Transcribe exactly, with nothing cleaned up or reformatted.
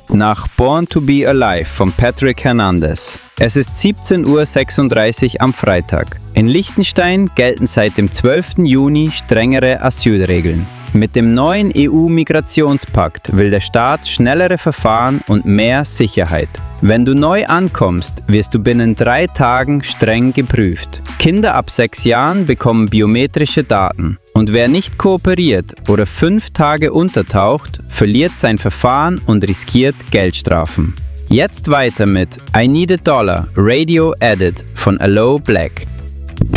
nach Born to be Alive von Patrick Hernandez. Es ist siebzehn Uhr sechsunddreißig am Freitag. In Liechtenstein gelten seit dem zwölften Juni strengere Asylregeln. Mit dem neuen E U-Migrationspakt will der Staat schnellere Verfahren und mehr Sicherheit. Wenn du neu ankommst, wirst du binnen drei Tagen streng geprüft. Kinder ab sechs Jahren bekommen biometrische Daten. Und wer nicht kooperiert oder fünf Tage untertaucht, verliert sein Verfahren und riskiert Geldstrafen. Jetzt weiter mit I Need a Dollar, Radio Edit von Aloe Black.